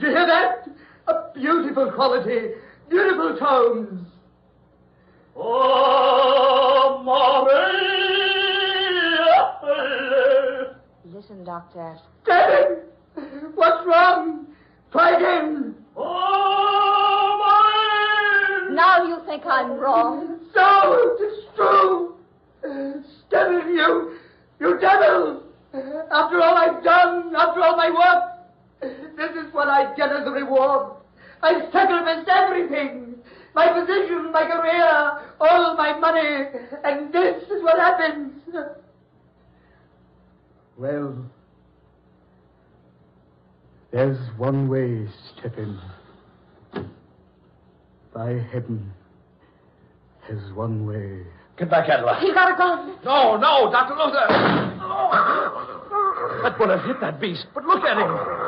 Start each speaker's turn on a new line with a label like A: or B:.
A: you hear that? A beautiful quality, beautiful tones. Oh, Marie!
B: Listen, Doctor.
A: Tevin! What's wrong? Try again. Oh, Marie!
B: Now you think I'm wrong.
A: No, it's true. Tevin, you devil! After all I've done, after all my work, this is what I get as a reward. I sacrificed everything. My position, my career, all my money, and this is what happens. Well, there's one way, Stephen. By heaven, there's one way.
C: Get back, Adela.
B: He got a gun.
C: No, Dr. Luther. That bullet hit that beast, but look at him.